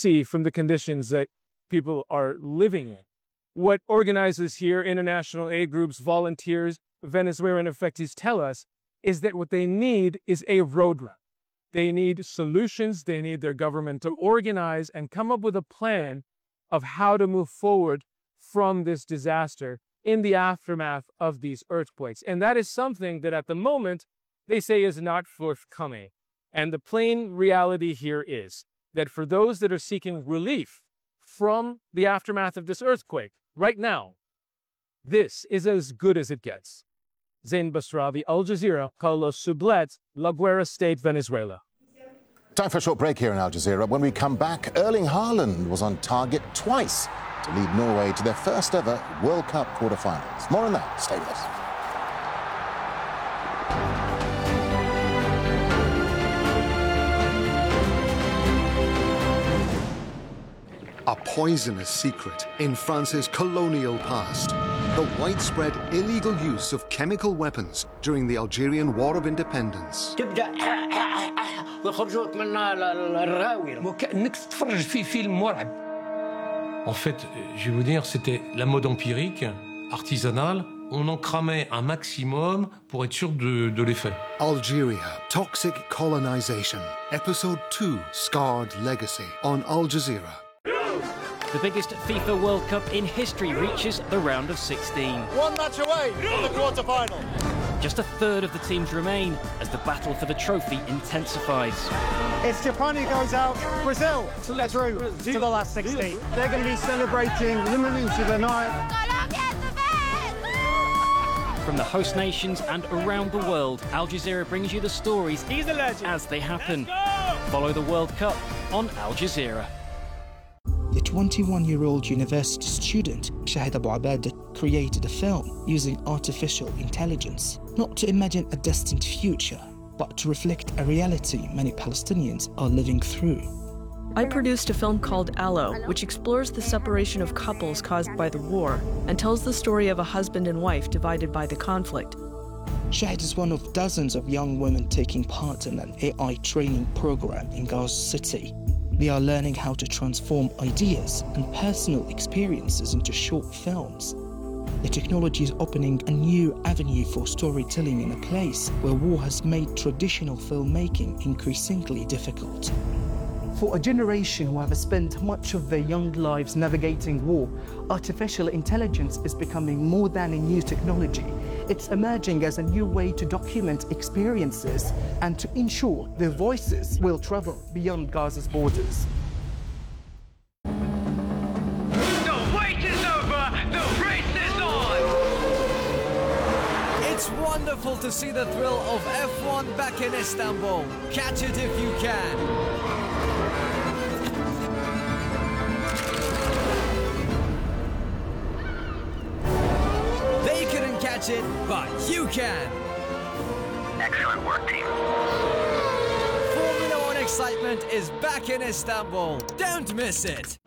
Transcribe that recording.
see from the conditions that people are living in. What organizers here, international aid groups, volunteers, Venezuelan effecties tell us is that what they need is a roadmap. They need solutions. They need their government to organize and come up with a plan of how to move forward from this disaster in the aftermath of these earthquakes. And that is something that at the moment they say is not forthcoming. And the plain reality here is that for those that are seeking relief from the aftermath of this earthquake right now, this is as good as it gets. Zain Basravi, Al Jazeera, Carlos Sublet, La Guera State, Venezuela. Time for a short break here in Al Jazeera. When we come back, Erling Haaland was on target twice to lead Norway to their first ever World Cup quarterfinals. More on that. Stay with us. A poisonous secret in France's colonial past. The widespread illegal use of chemical weapons during the Algerian War of Independence. En fait, je vais vous dire, c'était la mode empirique, artisanale. On en cramait un maximum pour être sûr de l'effet. Algeria, Toxic Colonization. Episode 2, Scarred Legacy, on Al Jazeera. The biggest FIFA World Cup in history reaches the round of 16. One match away from the quarter-final. Just a third of the teams remain as the battle for the trophy intensifies. If Japan goes out, Brazil through to the last 16. They're going to be celebrating the minutes of the night. From the host nations and around the world, Al Jazeera brings you the stories as they happen. Follow the World Cup on Al Jazeera. The 21-year-old university student, Shahid Abu Abadah, created a film using artificial intelligence, not to imagine a distant future, but to reflect a reality many Palestinians are living through. I produced a film called Aloe, which explores the separation of couples caused by the war and tells the story of a husband and wife divided by the conflict. Shahid is one of dozens of young women taking part in an AI training program in Gaza City. They are learning how to transform ideas and personal experiences into short films. The technology is opening a new avenue for storytelling in a place where war has made traditional filmmaking increasingly difficult. For a generation who have spent much of their young lives navigating war, artificial intelligence is becoming more than a new technology. It's emerging as a new way to document experiences and to ensure their voices will travel beyond Gaza's borders. The wait is over! The race is on! It's wonderful to see the thrill of F1 back in Istanbul. Catch it if you can. Catch it, but you can! Excellent work, team. Formula One excitement is back in Istanbul. Don't miss it!